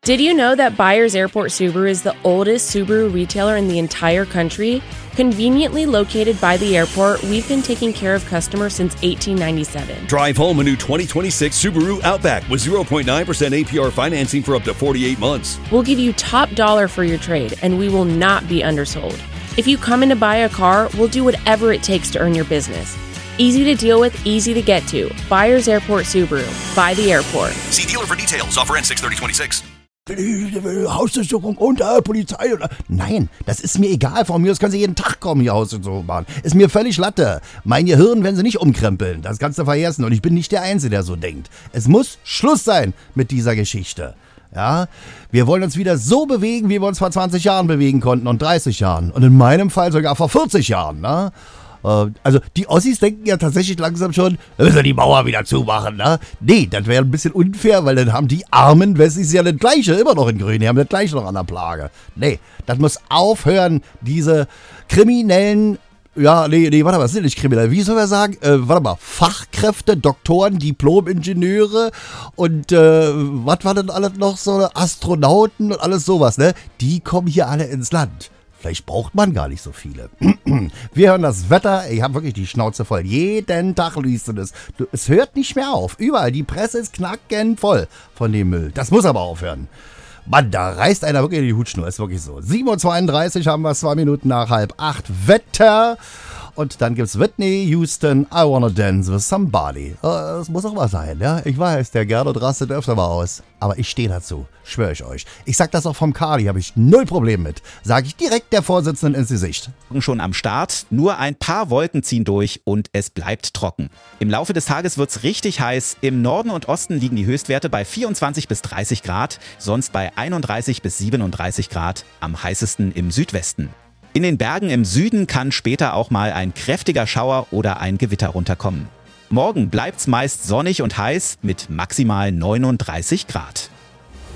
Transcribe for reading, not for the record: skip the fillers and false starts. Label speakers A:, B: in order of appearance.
A: Did you know that Byers Airport Subaru is the oldest Subaru retailer in the entire country? Conveniently located by the airport, we've been taking care of customers since 1897.
B: Drive home a new 2026 Subaru Outback with 0.9% APR financing for up to 48 months.
A: We'll give you top dollar for your trade, and we will not be undersold. If you come in to buy a car, we'll do whatever it takes to earn your business. Easy to deal with, easy to get to. Byers Airport Subaru. By the airport.
B: See dealer for details. Offer ends 6/30/26.
C: Hausdurchsuchung und Polizei. Nein, das ist mir egal. Von mir aus können Sie jeden Tag kommen, hier Hausdurchsuchung machen. Ist mir völlig Latte. Mein Gehirn werden Sie nicht umkrempeln. Das kannst du vergessen. Und ich bin nicht der Einzige, der so denkt. Es muss Schluss sein mit dieser Geschichte. Ja, wir wollen uns wieder so bewegen, wie wir uns vor 20 Jahren bewegen konnten und 30 Jahren. Und in meinem Fall sogar vor 40 Jahren, ne? Also die Ossis denken ja tatsächlich langsam schon, wir müssen die Mauer wieder zumachen, ne? Nee, das wäre ein bisschen unfair, weil dann haben die armen Wessis ja das Gleiche, immer noch in Grün, die haben das Gleiche noch an der Plage. Nee, das muss aufhören, diese kriminellen, warte mal, das sind nicht kriminell, wie soll man sagen, Fachkräfte, Doktoren, Diplom-Ingenieure und was war denn alles noch so, Astronauten und alles sowas, ne? Die kommen hier alle ins Land. Vielleicht braucht man gar nicht so viele. Wir hören das Wetter. Ich habe wirklich die Schnauze voll. Jeden Tag liest du das. Es hört nicht mehr auf. Überall. Die Presse ist knackend voll von dem Müll. Das muss aber aufhören. Mann, da reißt einer wirklich die Hutschnur. Ist wirklich so. 7:32 Uhr haben wir 2 Minuten nach 7:30. Wetter. Und dann gibt's Whitney Houston, I Wanna Dance with Somebody. Das muss auch was sein, ja? Ich weiß, der Gernot rastet öfter mal aus. Aber ich stehe dazu, schwöre ich euch. Ich sag das auch vom Kali, habe ich 0 Problem mit. Sage ich direkt der Vorsitzenden ins Gesicht.
D: Schon am Start, nur ein paar Wolken ziehen durch und es bleibt trocken. Im Laufe des Tages wird's richtig heiß. Im Norden und Osten liegen die Höchstwerte bei 24 bis 30 Grad, sonst bei 31 bis 37 Grad, am heißesten im Südwesten. In den Bergen im Süden kann später auch mal ein kräftiger Schauer oder ein Gewitter runterkommen. Morgen bleibt's meist sonnig und heiß mit maximal 39 Grad.